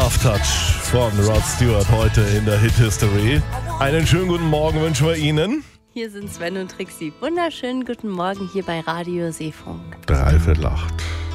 Love Touch von Rod Stewart heute in der Hit History. Einen schönen guten Morgen wünschen wir Ihnen. Hier sind Sven und Trixie. Wunderschönen guten Morgen hier bei Radio Seefunk. 7:45.